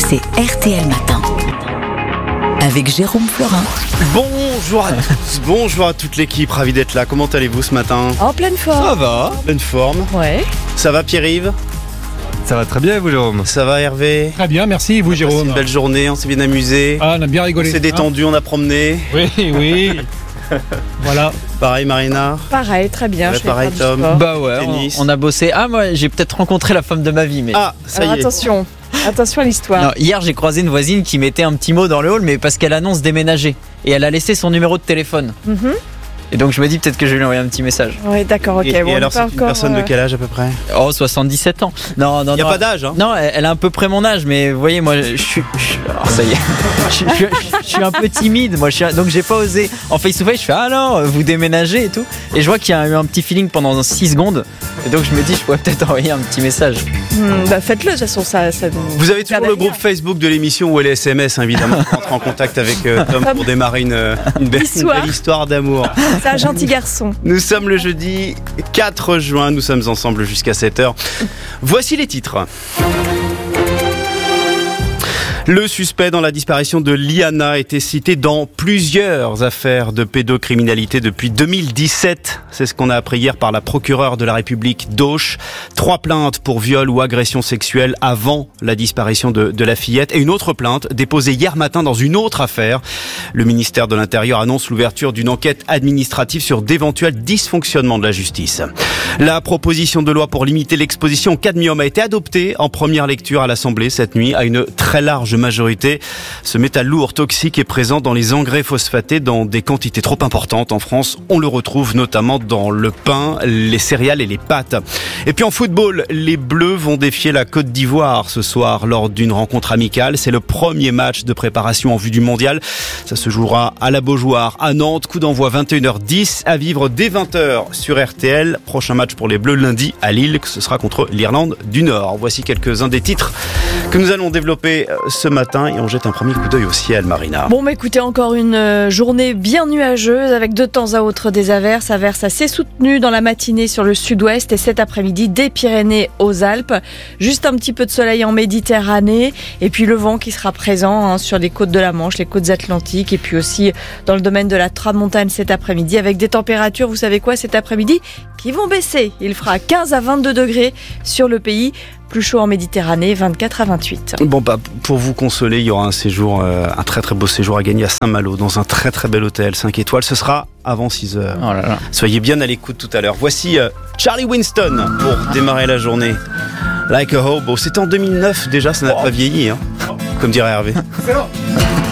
c'est RTL Matin. Avec Jérôme Florin. Bonjour à tous, bonjour à toute l'équipe, ravi d'être là. Comment allez-vous ce matin ? En pleine forme. Ça va, en pleine forme. Ouais. Ça va Pierre-Yves ? Ça va très bien et vous Jérôme ? Ça va Hervé ? Très bien, merci. Et vous, C'est Jérôme? une belle journée, on s'est bien amusé. Ah, on a bien rigolé. On s'est détendu, on a promené. Oui. Voilà. Pareil Marina ? Pareil, très bien. Ouais, je fais pareil, faire du Tom. sport. Bah ouais, Tennis. on a bossé. Ah moi j'ai peut-être rencontré la femme de ma vie mais... Ah, ça Alors y est. attention à l'histoire. Non, hier j'ai croisé une voisine qui mettait un petit mot dans le hall mais parce qu'elle annonce déménager. Et elle a laissé son numéro de téléphone. Mhm. Et donc je me dis peut-être que je vais lui envoyer un petit message. Oui, d'accord, ok. Et Bon, on alors est c'est pas une encore, personne de quel âge à peu près ? Oh 77 ans. Non. Il n'y a pas d'âge hein ? Non, elle a à peu près mon âge, mais vous voyez, moi, je suis alors, ça y est, je suis un peu timide, moi, donc j'ai pas osé. En face-to-face, je fais ah non, vous déménagez et tout, et je vois qu'il y a eu un petit feeling pendant 6 secondes, et donc je me dis je pourrais peut-être envoyer un petit message. Bah faites-le, de toute façon, ça Vous avez toujours le groupe Facebook de l'émission ou les SMS évidemment pour entrer en contact avec Tom pour démarrer une belle histoire d'amour. C'est un gentil garçon. Nous sommes le jeudi 4 juin, nous sommes ensemble jusqu'à 7h. Voici les titres. Le suspect dans la disparition de Liana était cité dans plusieurs affaires de pédocriminalité depuis 2017. C'est ce qu'on a appris hier par la procureure de la République d'Auch. 3 plaintes pour viol ou agression sexuelle avant la disparition de la fillette et une autre plainte déposée hier matin dans une autre affaire. Le ministère de l'Intérieur annonce l'ouverture d'une enquête administrative sur d'éventuels dysfonctionnements de la justice. La proposition de loi pour limiter l'exposition au cadmium a été adoptée en première lecture à l'Assemblée cette nuit à une très large majorité. Ce métal lourd toxique est présent dans les engrais phosphatés dans des quantités trop importantes. En France, on le retrouve notamment dans le pain, les céréales et les pâtes. Et puis en football, les Bleus vont défier la Côte d'Ivoire ce soir lors d'une rencontre amicale. C'est le premier match de préparation en vue du mondial. Ça se jouera à la Beaujoire, à Nantes. Coup d'envoi 21h10 à vivre dès 20h sur RTL. Prochain match pour les Bleus lundi à Lille. Ce sera contre l'Irlande du Nord. Voici quelques-uns des titres que nous allons développer ce matin et on jette un premier coup d'œil au ciel, Marina. Bon, mais écoutez, encore une journée bien nuageuse avec de temps à autre des averses assez soutenues dans la matinée sur le sud-ouest et cet après-midi des Pyrénées aux Alpes. Juste un petit peu de soleil en Méditerranée et puis le vent qui sera présent sur les côtes de la Manche, les côtes atlantiques et puis aussi dans le domaine de la Tramontane cet après-midi avec des températures, vous savez quoi, cet après-midi qui vont baisser. Il fera 15 à 22 degrés sur le pays. Plus chaud en Méditerranée, 24 à 28. Bon, bah, pour vous consoler, il y aura un séjour, un très très beau séjour à gagner à Saint-Malo, dans un très très bel hôtel 5 étoiles. Ce sera avant 6h. Oh là là. Soyez bien à l'écoute tout à l'heure. Voici Charlie Winston pour démarrer la journée. Like a Hobo. C'était en 2009 déjà, ça n'a pas vieilli, hein, comme dirait Hervé. C'est bon.